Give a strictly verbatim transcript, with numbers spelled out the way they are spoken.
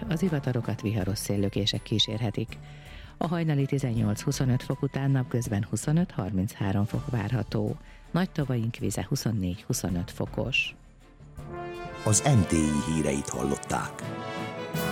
az ivatarokat viharos széllökések kísérhetik. A hajnali tizennyolc-huszonöt fok után napközben huszonöt-harminchárom fok várható. Nagy tavaink vize huszonnégy-huszonöt fokos. Az em té i híreit hallották.